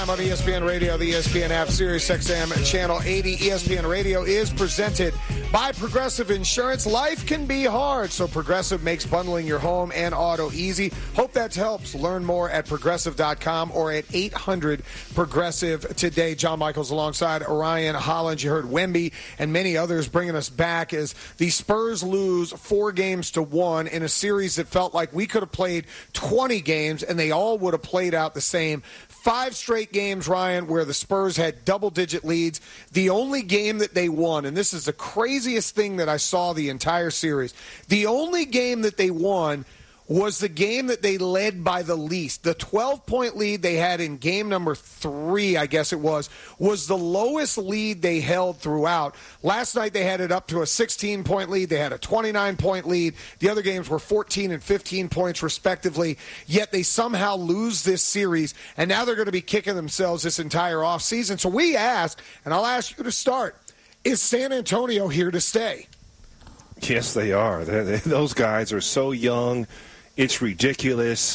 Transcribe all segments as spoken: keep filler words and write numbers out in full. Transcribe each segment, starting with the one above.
On E S P N Radio, the E S P N app, Sirius X M Channel eighty. E S P N Radio is presented by Progressive Insurance. Life can be hard, so Progressive makes bundling your home and auto easy. Hope that helps. Learn more at progressive dot com or at eight hundred progressive today. John Michaels alongside Ryan Hollins. You heard Wemby and many others bringing us back as the Spurs lose four games to one in a series that felt like we could have played twenty games and they all would have played out the same. Five straight games, Ryan, where the Spurs had double-digit leads. The only game that they won, and this is the craziest thing that I saw the entire series, the only game that they won was the game that they led by the least. The twelve-point lead they had in game number three, I guess it was, was the lowest lead they held throughout. Last night they had it up to a sixteen-point lead. They had a twenty-nine-point lead. The other games were fourteen and fifteen points respectively, yet they somehow lose this series, and now they're going to be kicking themselves this entire offseason. So we ask, and I'll ask you to start, is San Antonio here to stay? Yes, they are. They're, they, those guys are so young. It's ridiculous.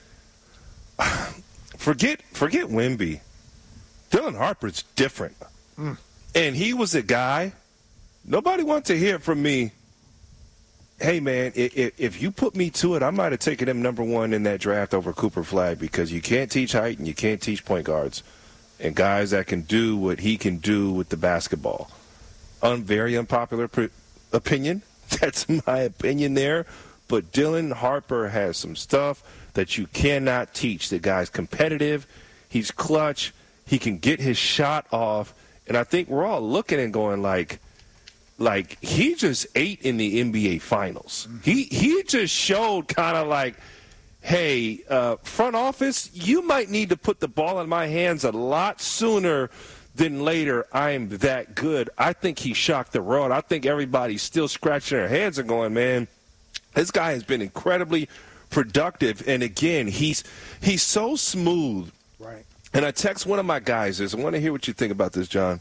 Forget forget Wemby. Dylan Harper's different. Mm. And he was a guy, nobody wants to hear from me, hey, man, if, if you put me to it, I might have taken him number one in that draft over Cooper Flagg because you can't teach height and you can't teach point guards and guys that can do what he can do with the basketball. Un, very unpopular p- opinion. That's my opinion there. But Dylan Harper has some stuff that you cannot teach. The guy's competitive. He's clutch. He can get his shot off. And I think we're all looking and going like, like he just ate in the N B A Finals. Mm-hmm. He he just showed kind of like, hey, uh, front office, you might need to put the ball in my hands a lot sooner than later. I'm that good. I think he shocked the world. I think everybody's still scratching their heads and going, man, this guy has been incredibly productive, and again, he's he's so smooth. Right. And I text one of my guys this. I want to hear what you think about this, John.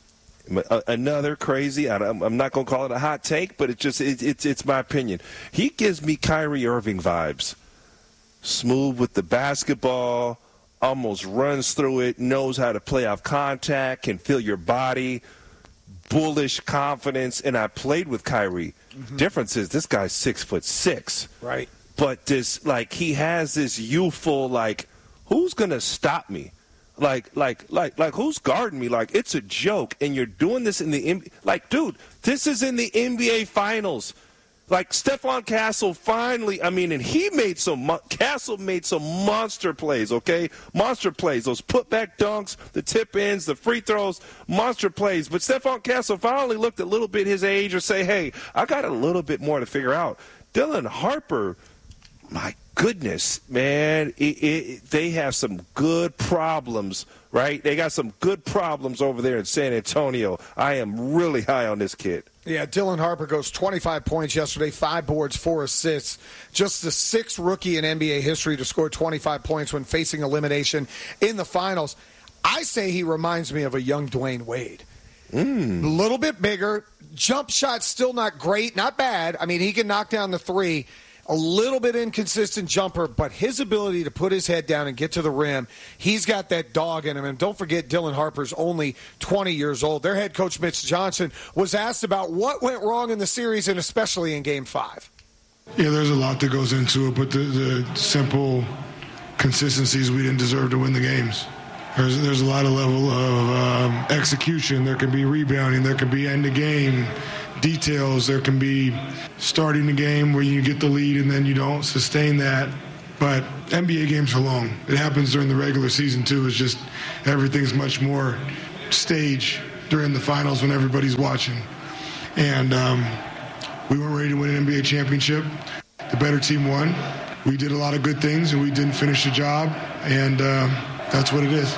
Another crazy. I'm not going to call it a hot take, but it's just it, it's it's my opinion. He gives me Kyrie Irving vibes. Smooth with the basketball, almost runs through it, knows how to play off contact, can feel your body. Bullish confidence, and I played with Kyrie. Mm-hmm. Difference is this guy's six foot six, right? But this, like, he has this youthful, like, who's gonna stop me? Like, like, like, like, who's guarding me? Like, it's a joke, and you're doing this in the N B A. Like, dude, this is in the N B A Finals. Like, Stephon Castle finally, I mean, and he made some, Castle made some monster plays, okay? Monster plays, those putback dunks, the tip ins, the free throws, monster plays. But Stephon Castle finally looked a little bit his age or say, hey, I got a little bit more to figure out. Dylan Harper, my goodness, man, it, it, they have some good problems, right? They got some good problems over there in San Antonio. I am really high on this kid. Yeah, Dylan Harper goes twenty-five points yesterday, five boards, four assists. Just the sixth rookie in N B A history to score twenty-five points when facing elimination in the finals. I say he reminds me of a young Dwayne Wade. Mm. A little bit bigger. Jump shot still not great, not bad. I mean, he can knock down the three. A little bit inconsistent jumper, but his ability to put his head down and get to the rim, he's got that dog in him. And don't forget, Dylan Harper's only twenty years old. Their head coach, Mitch Johnson, was asked about what went wrong in the series and especially in Game five. Yeah, there's a lot that goes into it, but the, the simple consistencies, we didn't deserve to win the games. There's, there's a lot of level of um, execution. There can be rebounding. There can be end-of-game details. There can be starting the game where you get the lead and then you don't sustain that. But N B A games are long. It happens during the regular season, too. It's just everything's much more stage during the finals when everybody's watching. And um, we weren't ready to win an N B A championship. The better team won. We did a lot of good things, and we didn't finish the job. And uh, that's what it is.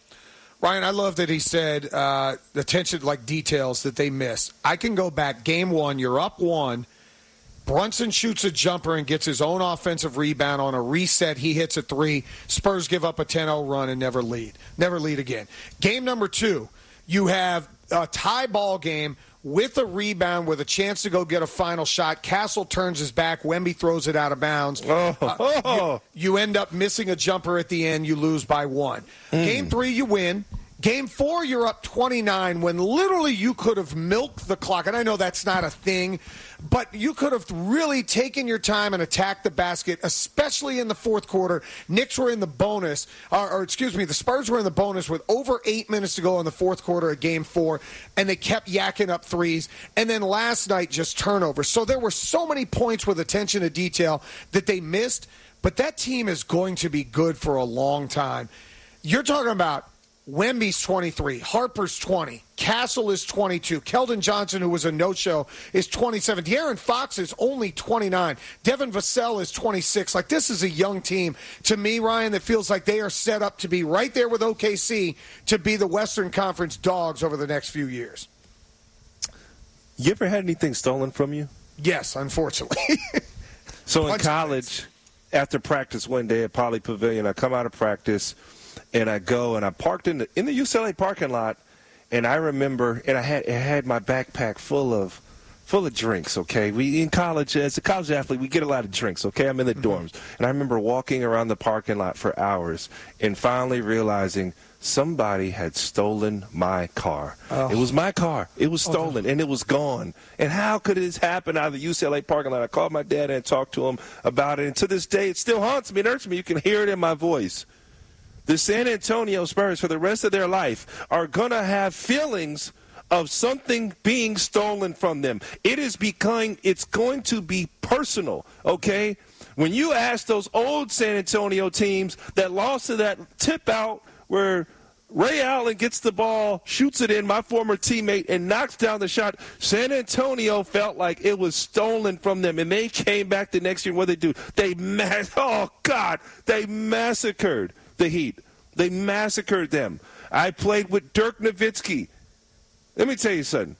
Ryan, I love that he said uh, the attention, like details that they missed. I can go back. Game one, you're up one. Brunson shoots a jumper and gets his own offensive rebound on a reset. He hits a three. Spurs give up a ten oh run and never lead. Never lead again. Game number two, you have a tie ball game with a rebound with a chance to go get a final shot. Castle turns his back. Wemby throws it out of bounds. Oh. Uh, you, you end up missing a jumper at the end. You lose by one. Mm. Game three, you win. Game four, you're up twenty-nine when literally you could have milked the clock. And I know that's not a thing, but you could have really taken your time and attacked the basket, especially in the fourth quarter. Knicks were in the bonus, or, or excuse me, the Spurs were in the bonus with over eight minutes to go in the fourth quarter of game four, and they kept yakking up threes. And then last night, just turnovers. So there were so many points with attention to detail that they missed, but that team is going to be good for a long time. You're talking about Wemby's twenty-three, Harper's twenty, Castle is twenty-two, Keldon Johnson, who was a no-show, is twenty-seven, De'Aaron Fox is only twenty-nine, Devin Vassell is twenty-six. Like, this is a young team, to me, Ryan, that feels like they are set up to be right there with O K C to be the Western Conference dogs over the next few years. You ever had anything stolen from you? Yes, unfortunately. So in college, after practice one day at Poly Pavilion, I come out of practice, and I go and I parked in the in the U C L A parking lot, and I remember, and I had I had my backpack full of full of drinks. Okay, we in college as a college athlete, we get a lot of drinks. Okay, I'm in the mm-hmm. dorms, and I remember walking around the parking lot for hours, and finally realizing somebody had stolen my car. Oh. It was my car. It was stolen, oh. and it was gone. And how could this happen out of the U C L A parking lot? I called my dad and talked to him about it, and to this day, it still haunts me. It hurts me. You can hear it in my voice. The San Antonio Spurs, for the rest of their life, are going to have feelings of something being stolen from them. It is becoming, it's going to be personal, okay? When you ask those old San Antonio teams that lost to that tip out where Ray Allen gets the ball, shoots it in, my former teammate, and knocks down the shot, San Antonio felt like it was stolen from them, and they came back the next year. What did they do? They, mass- oh, God, they massacred the Heat. They massacred them. I played with Dirk Nowitzki. Let me tell you something.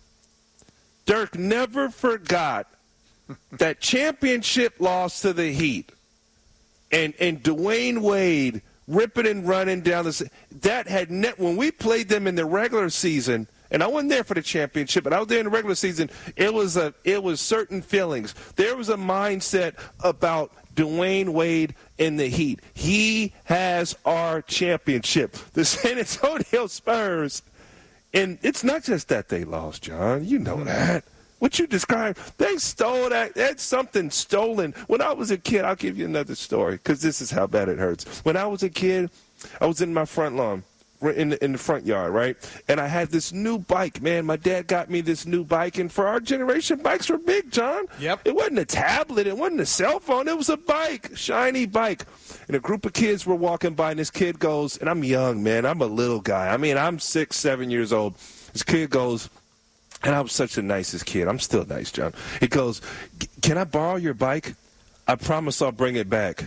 Dirk never forgot that championship loss to the Heat. And and Dwayne Wade ripping and running down the that had net when we played them in the regular season, and I wasn't there for the championship, but I was there in the regular season, it was a it was certain feelings. There was a mindset about Dwayne Wade in the Heat. He has our championship. The San Antonio Spurs, and it's not just that they lost, John. You know that. What you described, they stole that. That's something stolen. When I was a kid, I'll give you another story because this is how bad it hurts. When I was a kid, I was in my front lawn. In the, in the front yard, right? And I had this new bike, man. My dad got me this new bike, and for our generation, bikes were big, John. Yep. It wasn't a tablet. It wasn't a cell phone. It was a bike, shiny bike. And a group of kids were walking by, and this kid goes, and I'm young, man. I'm a little guy. I mean, I'm six, seven years old. This kid goes, and I was such the nicest kid. I'm still nice, John. He goes, can I borrow your bike? I promise I'll bring it back.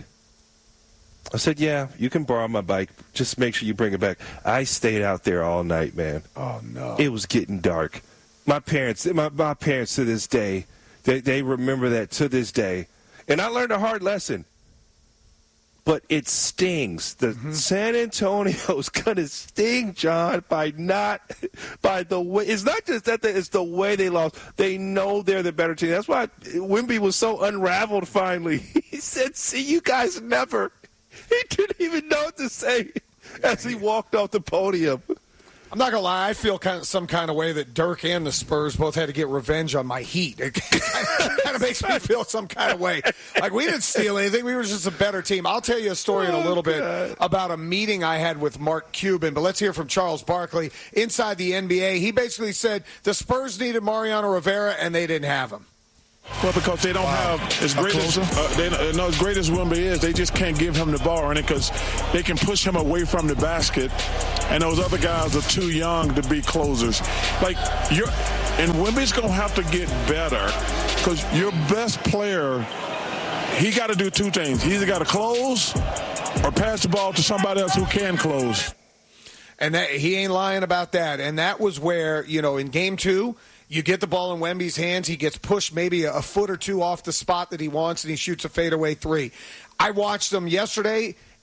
I said, yeah, you can borrow my bike. Just make sure you bring it back. I stayed out there all night, man. Oh, no. It was getting dark. My parents, my, my parents to this day, they, they remember that to this day. And I learned a hard lesson. But it stings. The mm-hmm. San Antonio's going to sting, John, by not, by the way. It's not just that, they, it's the way they lost. They know they're the better team. That's why Wemby was so unraveled finally. He said, see you guys never. He didn't even know what to say as he walked off the podium. I'm not going to lie. I feel kind of some kind of way that Dirk and the Spurs both had to get revenge on my Heat. It kind of makes me feel some kind of way. Like, we didn't steal anything. We were just a better team. I'll tell you a story in a little bit about a meeting I had with Mark Cuban, but let's hear from Charles Barkley inside the N B A. He basically said the Spurs needed Mariano Rivera, and they didn't have him. Well, because they don't wow. have as great as uh, they know as great as Wemby is, they just can't give him the ball, and because they can push him away from the basket, and those other guys are too young to be closers. Like you're, and Wemby's gonna have to get better because your best player, he got to do two things: he either got to close or pass the ball to somebody else who can close. And that, he ain't lying about that. And that was where, you know, in game two, you get the ball in Wemby's hands. He gets pushed maybe a, a foot or two off the spot that he wants, and he shoots a fadeaway three. I watched him yesterday,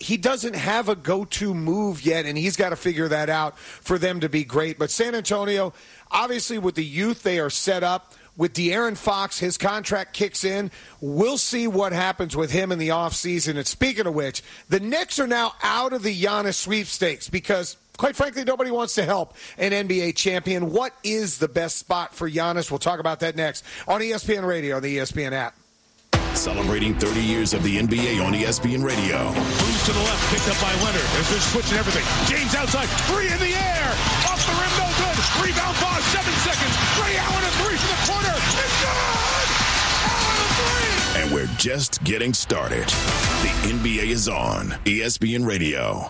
he doesn't have a go-to move yet, and he's got to figure that out for them to be great. But San Antonio, obviously with the youth they are set up, with De'Aaron Fox, his contract kicks in. We'll see what happens with him in the offseason. And speaking of which, the Knicks are now out of the Giannis sweepstakes because, quite frankly, nobody wants to help an N B A champion. What is the best spot for Giannis? We'll talk about that next on E S P N Radio, the E S P N app. Celebrating thirty years of the N B A on E S P N Radio. Moves to the left, picked up by Leonard. There's this switch and everything. James outside, three in the air. Off the rim, no good. Rebound ball, seven seconds. Ray Allen, a three from the corner. It's good! Allen, a three! And we're just getting started. The N B A is on E S P N Radio.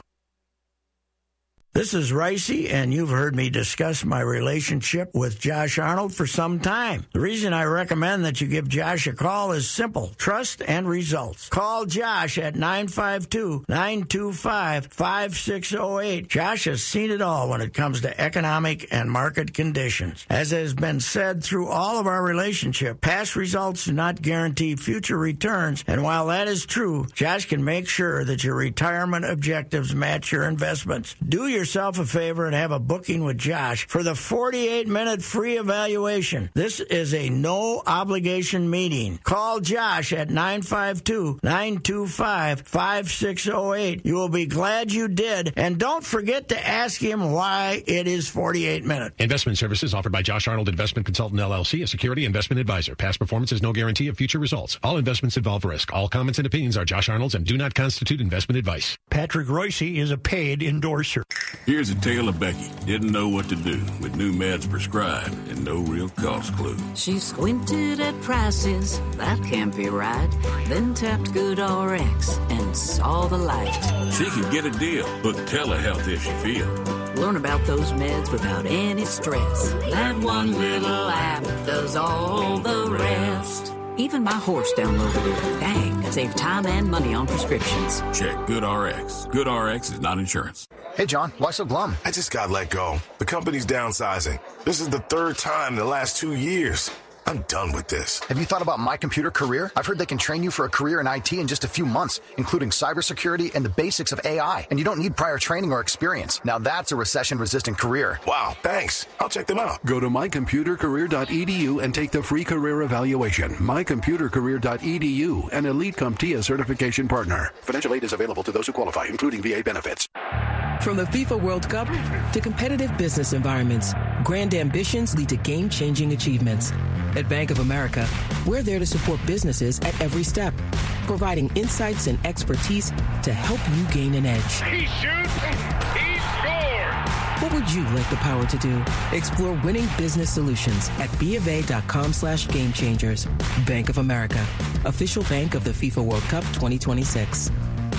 This is Ricey, and you've heard me discuss my relationship with Josh Arnold for some time. The reason I recommend that you give Josh a call is simple: trust and results. Call Josh at nine five two, nine two five, five six zero eight. Josh has seen it all when it comes to economic and market conditions. As has been said through all of our relationship, past results do not guarantee future returns, and while that is true, Josh can make sure that your retirement objectives match your investments. Do your yourself a favor and have a booking with Josh for the forty-eight minute free evaluation. This is a no-obligation meeting. Call Josh at nine five two, nine two five, five six zero eight. You will be glad you did, and don't forget to ask him why it is forty-eight minutes. Investment services offered by Josh Arnold Investment Consultant, L L C, a security investment advisor. Past performance is no guarantee of future results. All investments involve risk. All comments and opinions are Josh Arnold's and do not constitute investment advice. Patrick Royce is a paid endorser. Here's a tale of Becky. Didn't know what to do with new meds prescribed and no real cost clue. She squinted at prices, that can't be right. Then tapped GoodRx and saw the light. She could get a deal. Book telehealth if she feel. Learn about those meds without any stress. That one little app does all the rest. Even my horse downloaded it. Dang, saved time and money on prescriptions. Check GoodRx. GoodRx is not insurance. Hey, John, why so glum? I just got let go. The company's downsizing. This is the third time in the last two years. I'm done with this. Have you thought about My Computer Career? I've heard they can train you for a career in I T in just a few months, including cybersecurity and the basics of A I. And you don't need prior training or experience. Now that's a recession-resistant career. Wow, thanks. I'll check them out. Go to my computer career dot e d u and take the free career evaluation. my computer career dot e d u, an Elite CompTIA certification partner. Financial aid is available to those who qualify, including V A benefits. From the FIFA World Cup to competitive business environments, grand ambitions lead to game-changing achievements. At Bank of America, we're there to support businesses at every step, providing insights and expertise to help you gain an edge. He shoots, he scores! What would you like the power to do? Explore winning business solutions at bofa.com slash game changers. Bank of America, official bank of the FIFA World Cup twenty twenty-six.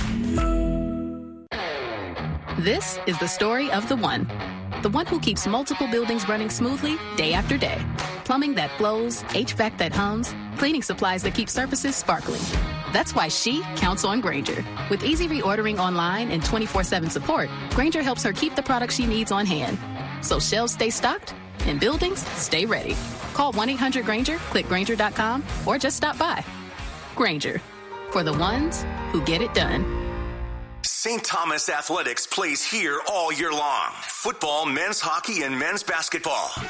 This is the story of the one. The one who keeps multiple buildings running smoothly day after day. Plumbing that flows, H V A C that hums, cleaning supplies that keep surfaces sparkling. That's why she counts on Grainger. With easy reordering online and twenty-four seven support, Grainger helps her keep the products she needs on hand. So shelves stay stocked and buildings stay ready. Call one eight hundred Grainger, click Grainger dot com, or just stop by. Grainger, for the ones who get it done. Saint Thomas Athletics plays here all year long. Football, men's hockey, and men's basketball.